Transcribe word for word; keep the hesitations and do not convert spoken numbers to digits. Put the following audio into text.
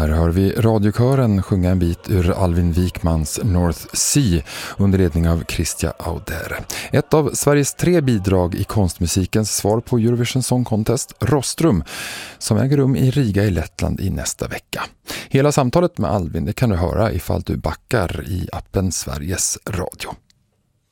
Här hör vi radiokören sjunga en bit ur Alvin Wikmans North Sea under ledning av Christia Auder. Ett av Sveriges tre bidrag i konstmusikens svar på Eurovision Song Contest, Rostrum, som äger rum i Riga i Lettland i nästa vecka. Hela samtalet med Alvin det kan du höra ifall du backar i appen Sveriges Radio.